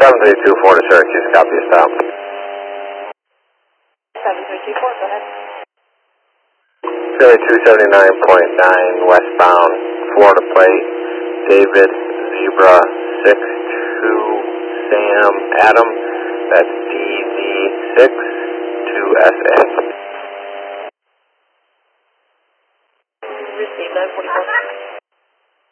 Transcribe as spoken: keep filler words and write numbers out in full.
seven three two four to Syracuse, copy a stop. seven three two four, go ahead. Philly two seventy-nine point nine westbound, Florida plate, David, Zebra, six two, Sam, Adam, that's D D six two S A. Receive nine forty-five.